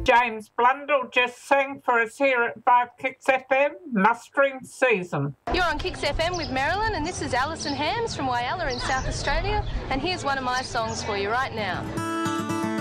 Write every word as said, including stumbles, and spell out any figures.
James Blundell just sang for us here at five Kicks F M, mustering season. You're on Kicks F M with Marilyn, and this is Alison Hams from Whyalla in South Australia, and here's one of my songs for you right now.